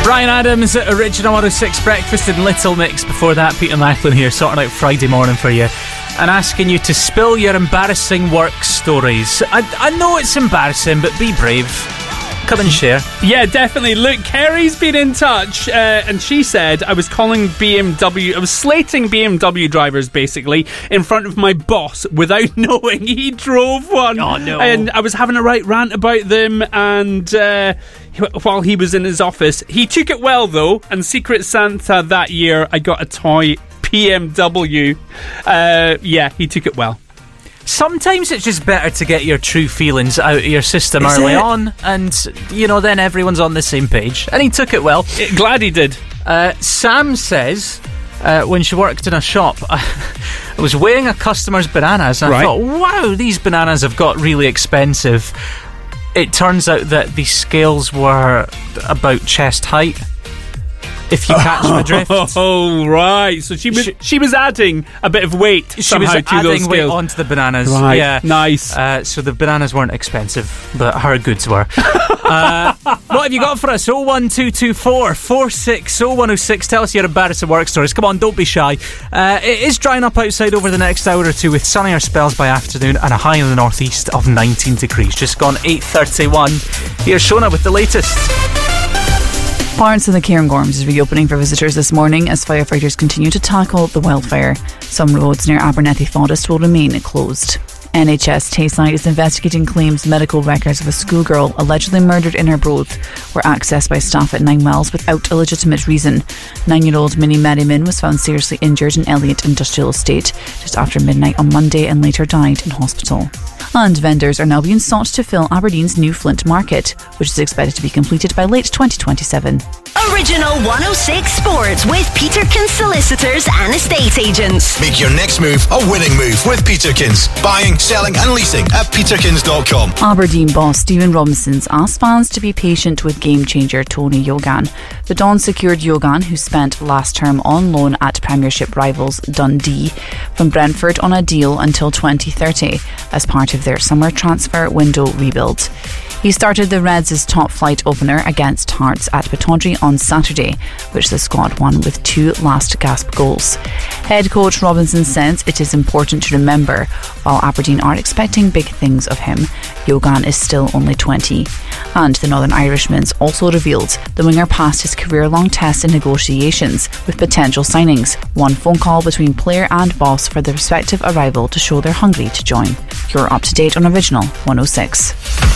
Bryan Adams, Original 106 Breakfast in Little Mix. Before that, Peter Macklin here, sorting out Friday morning for you and asking you to spill your embarrassing work stories. I know it's embarrassing, but be brave. Come and share. Yeah, definitely. Look, Kerry's been in touch, and she said I was slating BMW drivers, basically, in front of my boss without knowing he drove one. Oh, no. And I was having a right rant about them, and while he was in his office. He took it well, though, and Secret Santa that year, I got a toy BMW. Yeah, he took it well. Sometimes it's just better to get your true feelings out of your system early on, and, then everyone's on the same page. And he took it well. Glad he did. Sam says, when she worked in a shop, I was weighing a customer's bananas, and I thought, wow, these bananas have got really expensive. It turns out that the scales were about chest height. If you catch my drift. Oh, right. So she was adding a bit of weight somehow to those scales. She was adding weight onto the bananas. Right. Yeah. Nice. So the bananas weren't expensive, but her goods were. What have you got for us? 01224 460 Tell us your embarrassing work stories. Come on, don't be shy. It is drying up outside over the next hour or two with sunnier spells by afternoon and a high in the northeast of 19 degrees. Just gone 8:31. Here's Shona with the latest. Parts of the Cairngorms is reopening for visitors this morning as firefighters continue to tackle the wildfire. Some roads near Abernethy Forest will remain closed. NHS Tayside is investigating claims medical records of a schoolgirl allegedly murdered in Arbroath were accessed by staff at Ninewells without a legitimate reason. 9-year-old Minnie Merriman was found seriously injured in Elliott Industrial Estate just after midnight on Monday and later died in hospital. And vendors are now being sought to fill Aberdeen's new Flint Market, which is expected to be completed by late 2027. Original 106 Sports with Peterkins Solicitors and Estate Agents. Make your next move a winning move with Peterkins. Buying, selling and leasing at peterkins.com. Aberdeen boss Stephen Robinson's asked fans to be patient with game changer Tony Yogan. The Don secured Yogan, who spent last term on loan at Premiership rivals Dundee, from Brentford on a deal until 2030 as part of their summer transfer window rebuild. He started the Reds' top flight opener against Hearts at Pittodrie on Saturday, which the squad won with 2 last gasp goals. Head coach Robinson says it is important to remember, while Aberdeen are expecting big things of him, Yogan is still only 20. And the Northern Irishman's also revealed the winger passed his career-long test in negotiations with potential signings. One phone call between player and boss for the respective arrival to show they're hungry to join. You're up to date on Original 106.